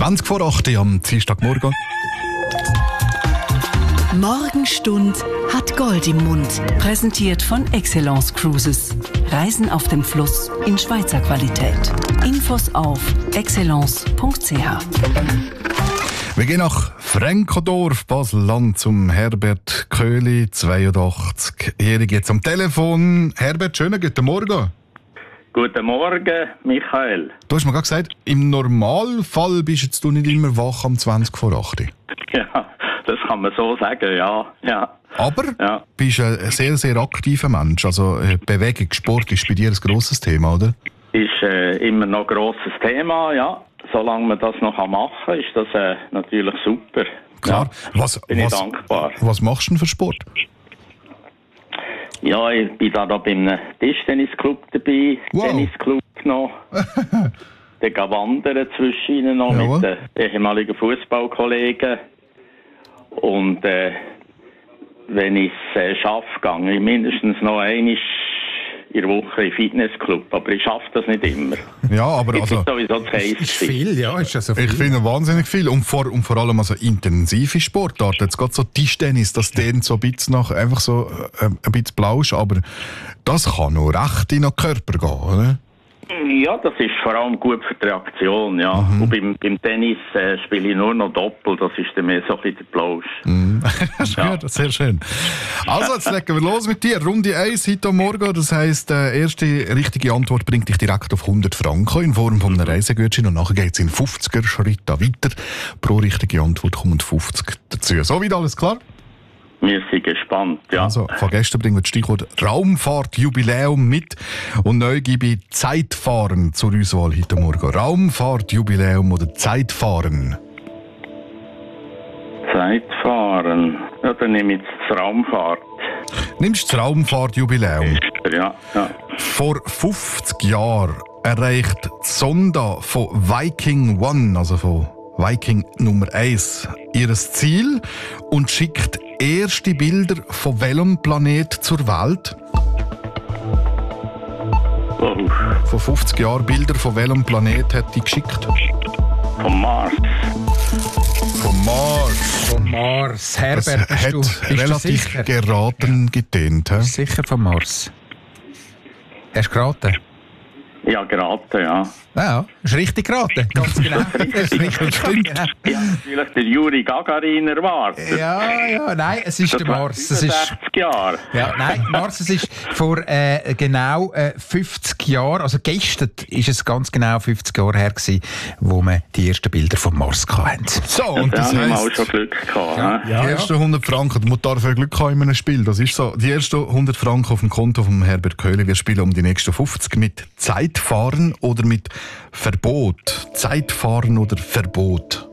20 vor 8 Uhr am Dienstagmorgen. Morgenstund hat Gold im Mund. Präsentiert von Excellence Cruises. Reisen auf dem Fluss in Schweizer Qualität. Infos auf excellence.ch. Wir gehen nach Francodorf, Basel-Land, zum Herbert Köhli, 82-jährig, jetzt am Telefon. Herbert, schönen guten Morgen. Guten Morgen, Michael. Du hast mir gerade gesagt, im Normalfall bist jetzt du nicht immer wach am 20 vor 8 Uhr. Ja, das kann man so sagen, ja. Aber du bist ein sehr, sehr aktiver Mensch. Also Bewegung, Sport ist bei dir ein grosses Thema, oder? Ist immer noch ein grosses Thema, ja. Solange man das noch machen kann, ist das natürlich super. Klar. Ja, bin ich dankbar. Was machst du denn für Sport? Ja, ich bin da bei einem Tischtennisclub dabei, wow. Tennisclub noch. Dann gehe wandern zwischen ihnen noch mit den ehemaligen Fußballkollegen. Und wenn ich es schaffe, gehe ich mindestens noch einmal in der Woche im Fitnessclub. Aber ich schaffe das nicht immer. Ja, aber das also... ist sowieso zu heiß. Ist viel, ja. Ist ja so viel. Ich finde wahnsinnig viel. Und vor allem also intensive Sportarten. Jetzt gerade so Tischtennis, das dehnt so ein bisschen nach, einfach so ein bisschen Blausch, aber das kann noch recht in den Körper gehen, oder? Ja, das ist vor allem gut für die Reaktion, ja. Und beim Tennis spiele ich nur noch Doppel, das ist dann mehr so ein bisschen der Plausch. Ja. Sehr schön. Also, jetzt legen wir los mit dir. Runde 1 heute am Morgen, das heisst, erste richtige Antwort bringt dich direkt auf 100 Franken in Form von einem Reisegutschein und nachher geht es in 50er Schritte weiter. Pro richtige Antwort kommen 50 dazu. So weit alles klar? Wir sind gespannt, ja. Also, von gestern bringen wir das Stichwort Raumfahrtjubiläum mit und neu gebe ich Zeitfahren zur Auswahl heute Morgen. Raumfahrtjubiläum oder Zeitfahren? Zeitfahren. Ja, dann nehme ich das Raumfahrt. Nimmst du das Raumfahrtjubiläum? Ja. Vor 50 Jahren erreicht die Sonde von Viking 1, also von Viking Nummer 1, ihr Ziel und schickt erste Bilder von welchem Planet zur Welt? Oh. Vor 50 Jahren Bilder von welchem Planet hat die geschickt? Vom Mars. Vom Mars. Vom Mars. Herbert, das bist hat relativ sicher? geraten getönt. He? Bist du sicher vom Mars? Hast du geraten? Ja, geraten, ja. Ja, ist richtig geraten. Ganz genau. Das ist richtig. Stimmt. Genau. Ich habe natürlich den Juri Gagarin erwartet. Ja, nein, es ist der Mars. Das ist 60 Jahre. Ja, nein, Mars, es ist vor genau 50 Jahren, also gestern ist es ganz genau 50 Jahre her gewesen, wo wir die ersten Bilder vom Mars hatten. So, und Da das haben wir auch heisst, schon Glück gehabt. Ja. Ja. die ersten 100 Franken, man darf ja Glück haben in einem Spiel, das ist so. Die ersten 100 Franken auf dem Konto von Herbert Köhli, wir spielen um die nächsten 50 mit Zeitfahren oder mit Verbot. Zeitfahren oder Verbot?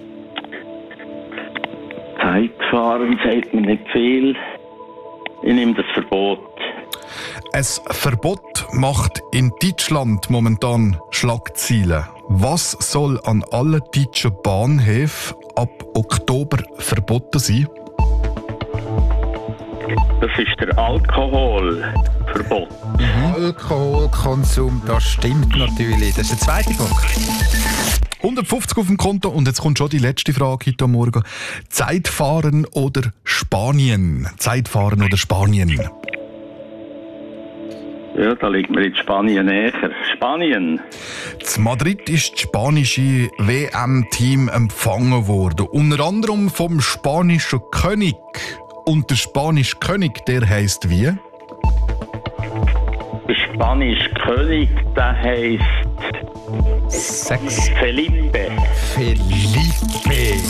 Zeitfahren sagt mir nicht viel. Ich nehme das Verbot. Ein Verbot macht in Deutschland momentan Schlagzeilen. Was soll an allen deutschen Bahnhöfen ab Oktober verboten sein? Das ist der Alkoholverbot. Alkoholkonsum, das stimmt natürlich. Das ist der zweite Punkt. 150 auf dem Konto und jetzt kommt schon die letzte Frage heute Morgen. Zeitfahren oder Spanien? Zeitfahren oder Spanien? Ja, da liegt mir in Spanien näher. Spanien. In Madrid ist das spanische WM-Team empfangen worden. Unter anderem vom spanischen König. Und der spanische König, der heisst wie? Der spanische König, der heisst Felipe. Felipe.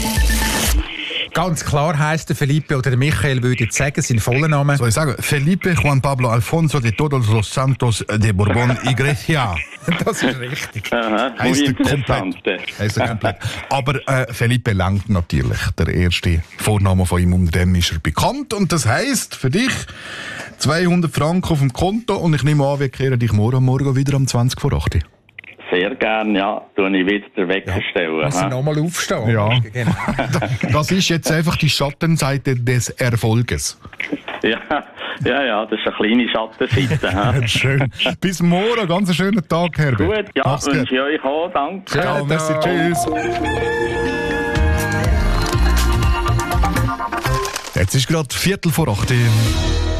Ganz klar heisst der Felipe, oder der Michael würde jetzt sagen, sein voller Name. Soll ich sagen? Felipe Juan Pablo Alfonso de Todos los Santos de Borbón Iglesia. Das ist richtig. Aha, Heisst muy er interessante. Heisst er komplett. Aber Felipe langt natürlich. Der erste Vorname von ihm, unter dem ist er bekannt. Und das heisst für dich 200 Franken auf dem Konto. Und ich nehme an, wir kehren dich morgen wieder um 20 vor 8 Uhr. Sehr gern, ja. Tue ich wieder den Wecker stellen. Muss ha? nochmal aufstehen. Ja. Genau. Das ist jetzt einfach die Schattenseite des Erfolges. Ja, das ist eine kleine Schattenseite. Schön. Bis morgen, ganz einen schönen Tag, Herbert. Gut, ja, wünsche ich euch auch, danke. Ciao, merci, tschüss. Jetzt ist gerade 7:45.